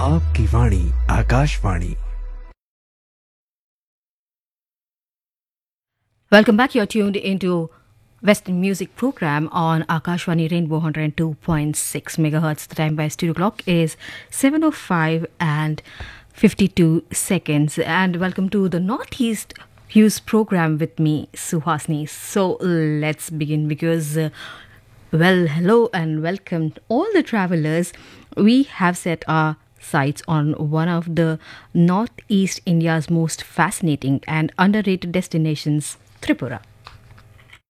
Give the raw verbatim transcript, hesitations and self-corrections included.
आपकी वाणी Akashvani. Welcome back. You're tuned into Western Music Program on Akashwani Rainbow one oh two point six megahertz. The time by studio clock is seven oh five and fifty-two seconds. And welcome to the Northeast Views program with me, Suhasni. So let's begin because, uh, well, hello and welcome all the travelers. We have set our sights on one of the Northeast India's most fascinating and underrated destinations, Tripura.